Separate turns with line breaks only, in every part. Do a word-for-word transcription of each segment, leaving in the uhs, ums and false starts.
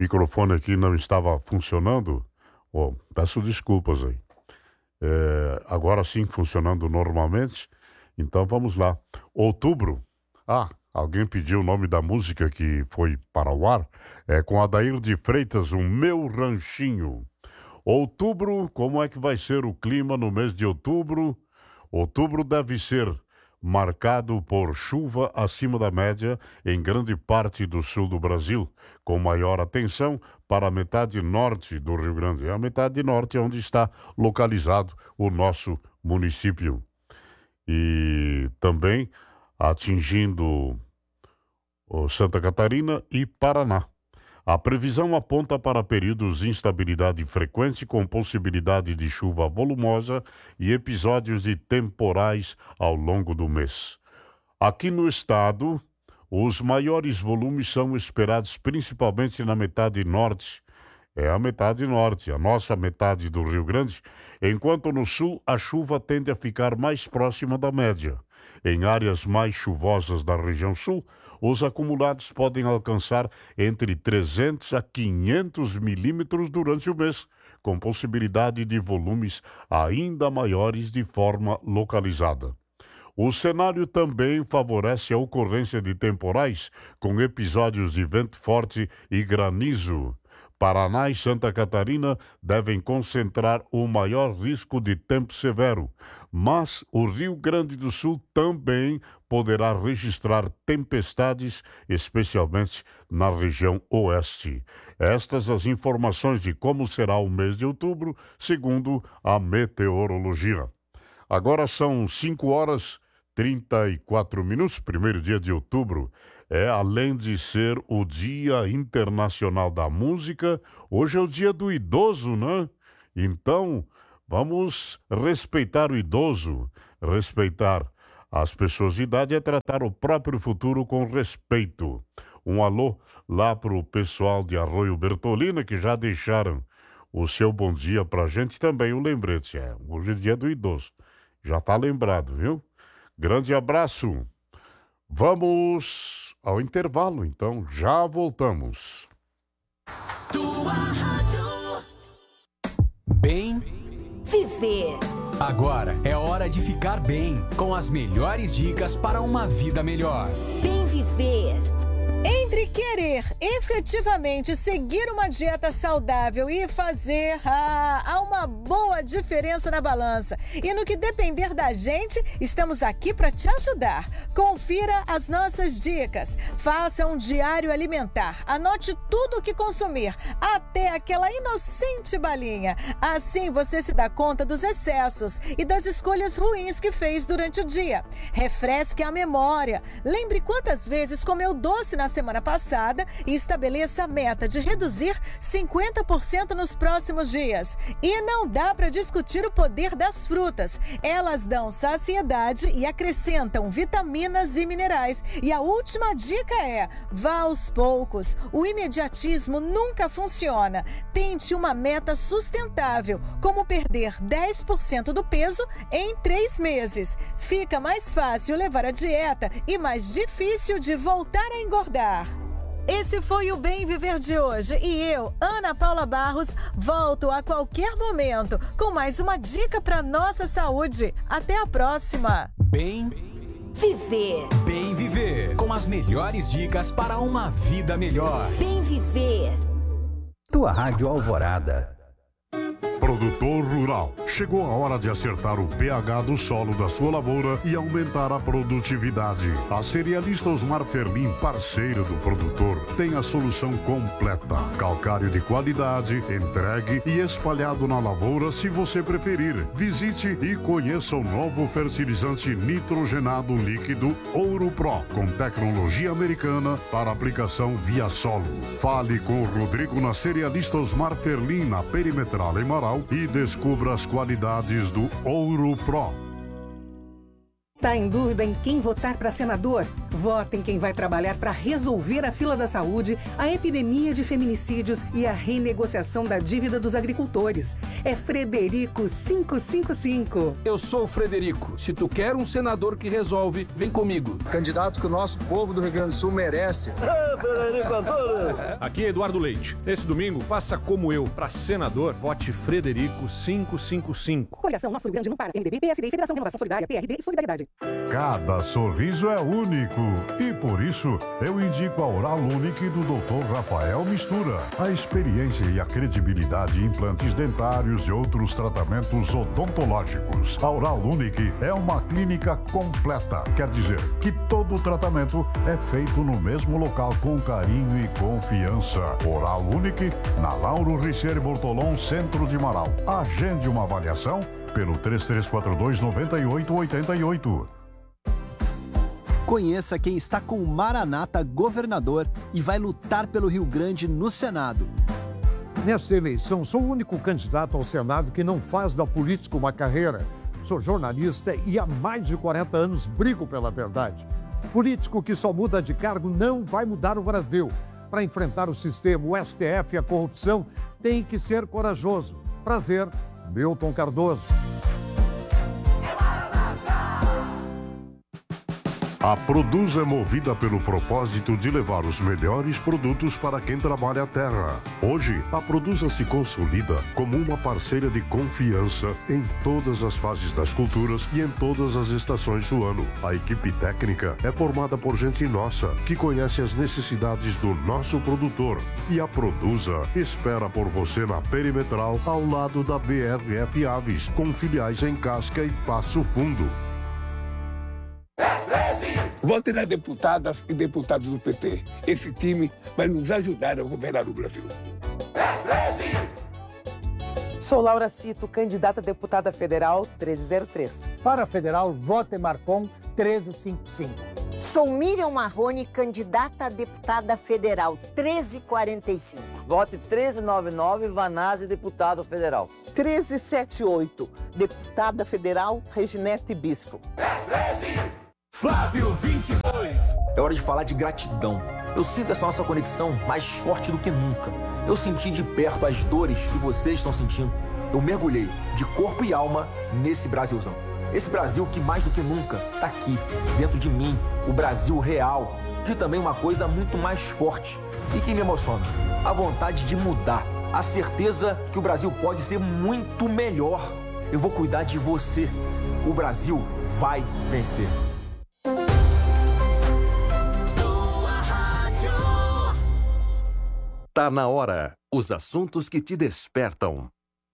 microfone aqui não estava funcionando. Oh, peço desculpas aí. É, agora sim, funcionando normalmente. Então vamos lá. Outubro. Ah, alguém pediu o nome da música que foi para o ar. É com Adair de Freitas, O Meu Ranchinho. Outubro, como é que vai ser o clima no mês de outubro? Outubro deve ser marcado por chuva acima da média em grande parte do sul do Brasil, com maior atenção para a metade norte do Rio Grande. É a metade norte onde está localizado o nosso município. E também atingindo o Santa Catarina e Paraná. A previsão aponta para períodos de instabilidade frequente com possibilidade de chuva volumosa e episódios de temporais ao longo do mês. Aqui no estado, os maiores volumes são esperados principalmente na metade norte. É a metade norte, a nossa metade do Rio Grande, enquanto no sul a chuva tende a ficar mais próxima da média. Em áreas mais chuvosas da região sul, os acumulados podem alcançar entre trezentos a quinhentos milímetros durante o mês, com possibilidade de volumes ainda maiores de forma localizada. O cenário também favorece a ocorrência de temporais, com episódios de vento forte e granizo. Paraná e Santa Catarina devem concentrar o maior risco de tempo severo, mas o Rio Grande do Sul também poderá registrar tempestades, especialmente na região oeste. Estas as informações de como será o mês de outubro, segundo a meteorologia. Agora são cinco horas e trinta e quatro minutos, primeiro dia de outubro. É, além de ser o Dia Internacional da Música, hoje é o Dia do Idoso, né? Então, vamos respeitar o idoso. Respeitar as pessoas de idade é tratar o próprio futuro com respeito. Um alô lá pro pessoal de Arroio Bertolina, que já deixaram o seu bom dia pra gente também, o lembrete. É, hoje é Dia do Idoso. Já tá lembrado, viu? Grande abraço. Vamos ao intervalo, então já voltamos.
Tua rádio.
Bem
viver.
Agora é hora de ficar bem, com as melhores dicas para uma vida melhor.
Bem viver.
Entre querer efetivamente seguir uma dieta saudável e fazer, ah, há uma boa diferença na balança. E no que depender da gente, estamos aqui para te ajudar. Confira as nossas dicas. Faça um diário alimentar. Anote tudo o que consumir, até aquela inocente balinha. Assim você se dá conta dos excessos e das escolhas ruins que fez durante o dia. Refresque a memória. Lembre quantas vezes comeu doce na semana passada e estabeleça a meta de reduzir cinquenta por cento nos próximos dias. E não dá para discutir o poder das frutas. Elas dão saciedade e acrescentam vitaminas e minerais. E a última dica é: vá aos poucos. O imediatismo nunca funciona. Tente uma meta sustentável, como perder dez por cento do peso em três meses. Fica mais fácil levar a dieta e mais difícil de voltar a engordar. Esse foi o Bem Viver de hoje e eu, Ana Paula Barros, volto a qualquer momento com mais uma dica para nossa saúde. Até a próxima!
Bem
viver.
Bem viver, com as melhores dicas para uma vida melhor.
Bem viver.
Tua Rádio Alvorada.
Produtor rural, chegou a hora de acertar o pH do solo da sua lavoura e aumentar a produtividade. A cerealista Osmar Ferlin, parceira do produtor, tem a solução completa. Calcário de qualidade, entregue e espalhado na lavoura se você preferir. Visite e conheça o novo fertilizante nitrogenado líquido Ouro Pro, com tecnologia americana para aplicação via solo. Fale com o Rodrigo na cerealista Osmar Ferlin, na Perimetral em Marau, e descubra as qualidades do Ouro Pro.
Tá em dúvida em quem votar para senador? Vota em quem vai trabalhar para resolver a fila da saúde, a epidemia de feminicídios e a renegociação da dívida dos agricultores. É Frederico quinhentos e cinquenta e cinco.
Eu sou o Frederico. Se tu quer um senador que resolve, vem comigo.
Candidato que o nosso povo do Rio Grande do Sul merece.
Ah, Frederico adoro.
Aqui é Eduardo Leite. Esse domingo, faça como eu. Para senador, vote Frederico quinhentos e cinquenta e cinco.
Coligação Nosso Rio Grande não para. M D B, P S D, Federação de Renovação Solidária, P R D e Solidariedade.
Cada sorriso é único e por isso eu indico a Oral Unique do doutor Rafael Mistura. A experiência e a credibilidade em implantes dentários e outros tratamentos odontológicos. A Oral Unique é uma clínica completa. Quer dizer que todo o tratamento é feito no mesmo local com carinho e confiança. Oral Unique, na Lauro Richer Bortolom, centro de Marau. Agende uma avaliação pelo três três quatro dois, nove oito oito oito.
Conheça quem está com o Maranata governador e vai lutar pelo Rio Grande no Senado.
Nessa eleição, sou o único candidato ao Senado que não faz da política uma carreira. Sou jornalista e há mais de quarenta anos brigo pela verdade. Político que só muda de cargo não vai mudar o Brasil. Para enfrentar o sistema, o S T F e a corrupção, tem que ser corajoso. Prazer, Milton Cardoso.
A Produz é movida pelo propósito de levar os melhores produtos para quem trabalha a terra. Hoje, a Produza se consolida como uma parceira de confiança em todas as fases das culturas e em todas as estações do ano. A equipe técnica é formada por gente nossa, que conhece as necessidades do nosso produtor. E a Produza espera por você na Perimetral, ao lado da B R F Aves, com filiais em Casca e Passo Fundo.
Vote na deputada e deputados do P T. Esse time vai nos ajudar a governar o Brasil.
Sou Laura Cito, candidata a deputada federal treze zero três.
Para a federal, vote Marcon treze cinquenta e cinco.
Sou Miriam Marrone, candidata a deputada federal treze quarenta e cinco.
Vote treze noventa e nove, Vanazzi, deputado federal.
treze setenta e oito, deputada federal Reginete Bispo.
Flávio vinte e dois. É hora de falar de gratidão. Eu sinto essa nossa conexão mais forte do que nunca. Eu senti de perto as dores que vocês estão sentindo. Eu mergulhei de corpo e alma nesse Brasilzão. Esse Brasil que mais do que nunca tá aqui, dentro de mim, o Brasil real. De também uma coisa muito mais forte e que me emociona: a vontade de mudar, a certeza que o Brasil pode ser muito melhor. Eu vou cuidar de você. O Brasil vai vencer.
Tá na hora. Os assuntos que te despertam.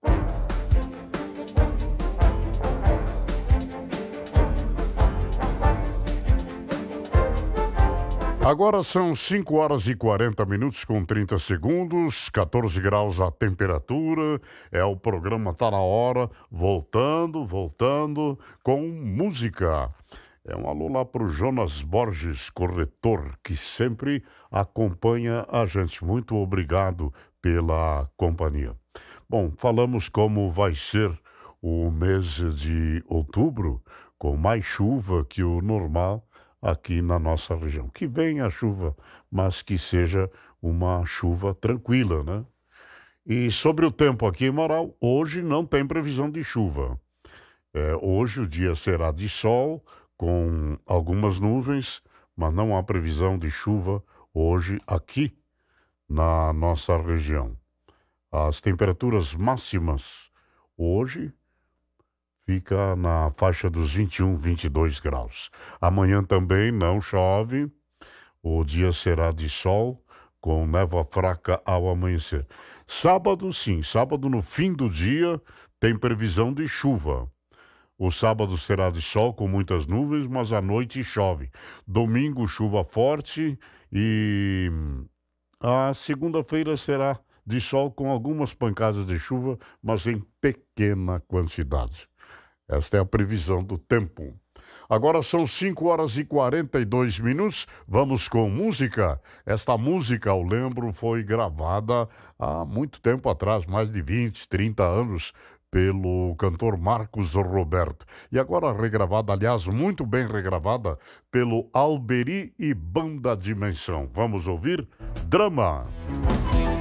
Agora são cinco horas e quarenta minutos com trinta segundos, quatorze graus a temperatura. É o programa Tá na Hora, voltando, voltando com música. É um alô lá pro Jonas Borges, corretor, que sempre acompanha a gente. Muito obrigado pela companhia. Bom, falamos como vai ser o mês de outubro, com mais chuva que o normal aqui na nossa região. Que venha a chuva, mas que seja uma chuva tranquila, né? E sobre o tempo aqui em Marau, hoje não tem previsão de chuva. É, hoje o dia será de sol, com algumas nuvens, mas não há previsão de chuva hoje aqui na nossa região. As temperaturas máximas hoje fica na faixa dos vinte e um, vinte e dois graus. Amanhã também não chove, o dia será de sol, com névoa fraca ao amanhecer. Sábado, sim, sábado no fim do dia tem previsão de chuva. O sábado será de sol com muitas nuvens, mas à noite chove. Domingo, chuva forte e a segunda-feira será de sol com algumas pancadas de chuva, mas em pequena quantidade. Esta é a previsão do tempo. Agora são cinco horas e quarenta e dois minutos. Vamos com música. Esta música, eu lembro, foi gravada há muito tempo atrás, mais de vinte, trinta anos, pelo cantor Marcos Roberto. E agora regravada, aliás, muito bem regravada, pelo Alberi e Banda Dimensão. Vamos ouvir Drama.